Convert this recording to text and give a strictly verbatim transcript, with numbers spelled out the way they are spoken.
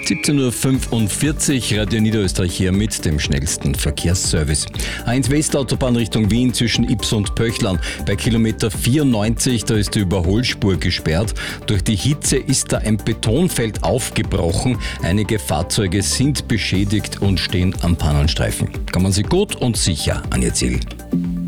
siebzehn Uhr fünfundvierzig, Radio Niederösterreich hier mit dem schnellsten Verkehrsservice. A eins Westautobahn Richtung Wien zwischen Ips und Pöchlern. Bei Kilometer vierundneunzig, da ist die Überholspur gesperrt. Durch die Hitze ist da ein Betonfeld aufgebrochen. Einige Fahrzeuge sind beschädigt und stehen am Pannenstreifen. Kann man sie gut und sicher an ihr Ziel.